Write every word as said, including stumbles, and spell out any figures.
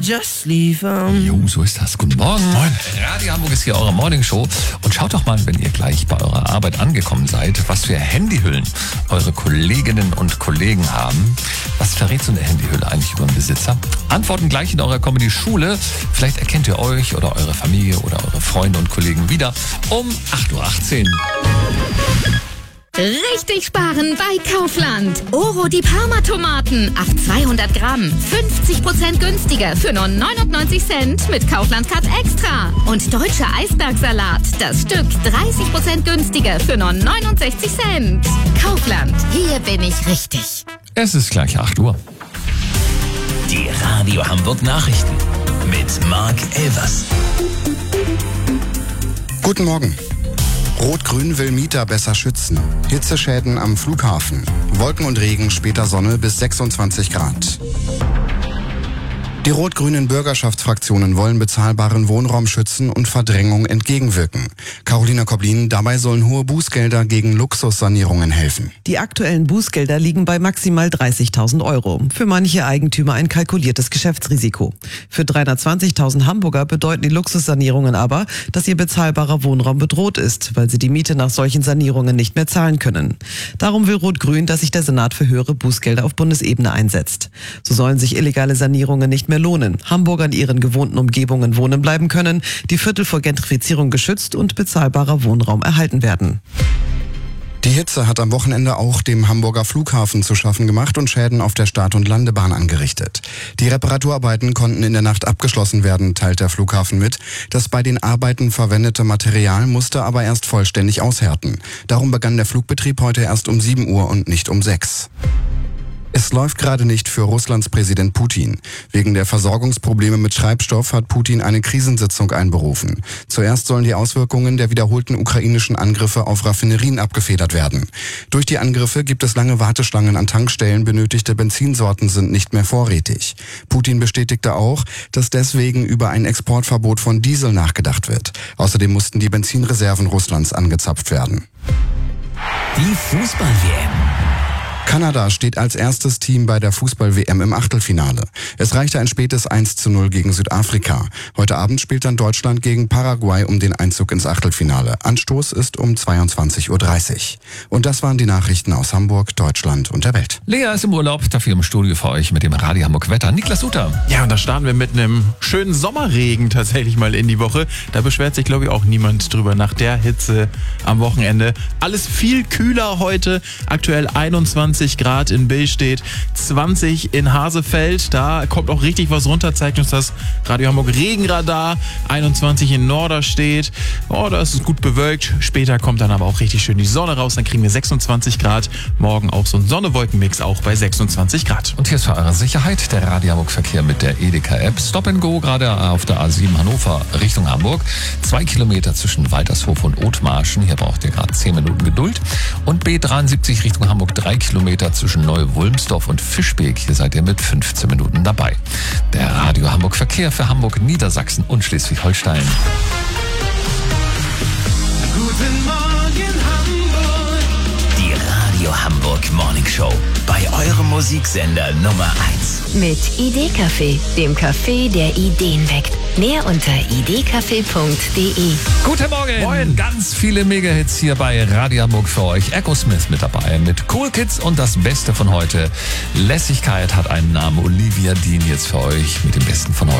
Just leave em. Jo, so ist das. Guten Morgen. Moin. Radio Hamburg ist hier eure Morning Show. Und schaut doch mal, wenn ihr gleich bei eurer Arbeit angekommen seid, was für Handyhüllen eure Kolleginnen und Kollegen haben. Was verrät so eine Handyhülle eigentlich über den Besitzer? Antworten gleich in eurer Comedy-Schule. Vielleicht erkennt ihr euch oder eure Familie oder eure Freunde und Kollegen wieder um acht Uhr achtzehn. Richtig sparen bei Kaufland. Oro die Parma-Tomaten auf zweihundert Gramm. fünfzig Prozent günstiger für nur neunundneunzig Cent mit Kaufland-Card Extra. Und deutscher Eisbergsalat. Das Stück dreißig Prozent günstiger für nur neunundsechzig Cent. Kaufland. Hier bin ich richtig. Es ist gleich acht Uhr. Die Radio Hamburg Nachrichten mit Marc Elvers. Guten Morgen. Rot-Grün will Mieter besser schützen. Hitzeschäden am Flughafen. Wolken und Regen, später Sonne bis sechsundzwanzig Grad. Die rot-grünen Bürgerschaftsfraktionen wollen bezahlbaren Wohnraum schützen und Verdrängung entgegenwirken. Carolina Koblin, dabei sollen hohe Bußgelder gegen Luxussanierungen helfen. Die aktuellen Bußgelder liegen bei maximal dreißigtausend Euro. Für manche Eigentümer ein kalkuliertes Geschäftsrisiko. Für dreihundertzwanzigtausend Hamburger bedeuten die Luxussanierungen aber, dass ihr bezahlbarer Wohnraum bedroht ist, weil sie die Miete nach solchen Sanierungen nicht mehr zahlen können. Darum will Rot-Grün, dass sich der Senat für höhere Bußgelder auf Bundesebene einsetzt. So sollen sich illegale Sanierungen nicht mehr lohnen, Hamburger in ihren gewohnten Umgebungen wohnen bleiben können, die Viertel vor Gentrifizierung geschützt und bezahlbarer Wohnraum erhalten werden. Die Hitze hat am Wochenende auch dem Hamburger Flughafen zu schaffen gemacht und Schäden auf der Start- und Landebahn angerichtet. Die Reparaturarbeiten konnten in der Nacht abgeschlossen werden, teilt der Flughafen mit. Das bei den Arbeiten verwendete Material musste aber erst vollständig aushärten. Darum begann der Flugbetrieb heute erst um sieben Uhr und nicht um sechs. Es läuft gerade nicht für Russlands Präsident Putin. Wegen der Versorgungsprobleme mit Treibstoff hat Putin eine Krisensitzung einberufen. Zuerst sollen die Auswirkungen der wiederholten ukrainischen Angriffe auf Raffinerien abgefedert werden. Durch die Angriffe gibt es lange Warteschlangen an Tankstellen, benötigte Benzinsorten sind nicht mehr vorrätig. Putin bestätigte auch, dass deswegen über ein Exportverbot von Diesel nachgedacht wird. Außerdem mussten die Benzinreserven Russlands angezapft werden. Die Fußball-W M. Kanada steht als erstes Team bei der Fußball-W M im Achtelfinale. Es reichte ein spätes eins zu null gegen Südafrika. Heute Abend spielt dann Deutschland gegen Paraguay um den Einzug ins Achtelfinale. Anstoß ist um zweiundzwanzig Uhr dreißig. Und das waren die Nachrichten aus Hamburg, Deutschland und der Welt. Lea ist im Urlaub, dafür im Studio für euch mit dem Radio Hamburg Wetter. Niklas Suter. Ja, und da starten wir mit einem schönen Sommerregen tatsächlich mal in die Woche. Da beschwert sich, glaube ich, auch niemand drüber nach der Hitze am Wochenende. Alles viel kühler heute. Aktuell einundzwanzig Grad in Billstedt, zwanzig in Hasefeld. Da kommt auch richtig was runter, zeigt uns das Radio Hamburg Regenradar. einundzwanzig in Norderstedt. Oh, da ist es gut bewölkt. Später kommt dann aber auch richtig schön die Sonne raus. Dann kriegen wir sechsundzwanzig Grad. Morgen auch so ein Sonne-Wolken-Mix, auch bei sechsundzwanzig Grad. Und hier ist für eure Sicherheit der Radio Hamburg Verkehr mit der Edeka-App. Stop and Go gerade auf der A sieben Hannover Richtung Hamburg. Zwei Kilometer zwischen Waltershof und Othmarschen. Hier braucht ihr gerade zehn Minuten Geduld. Und B dreiundsiebzig Richtung Hamburg, drei Kilometer zwischen Neu-Wulmsdorf und Fischbeek. Hier seid ihr mit fünfzehn Minuten dabei. Der Radio Hamburg Verkehr für Hamburg, Niedersachsen und Schleswig-Holstein. Guten Morgen, Hamburg. Die Radio Hamburg Morning Show. Bei eurem Musiksender Nummer eins. Mit Idee-Café, dem Café, der Ideen weckt. Mehr unter idee-café punkt de. Guten Morgen. Moin. Ganz viele Mega-Hits hier bei Radio Hamburg für euch. Echo Smith mit dabei mit Cool Kids und das Beste von heute. Lässigkeit hat einen Namen. Olivia Dean jetzt für euch mit dem Besten von heute.